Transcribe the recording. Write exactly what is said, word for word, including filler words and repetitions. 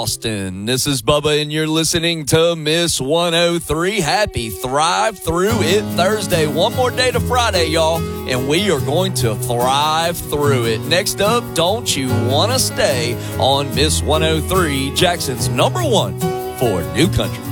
Austin. This is Bubba, and you're listening to Miss one oh three. Happy Thrive Through It Thursday. One more day to Friday, y'all, and we are going to thrive through it. Next up, Don't You Wanna Stay on Miss one oh three, Jackson's number one for New Country.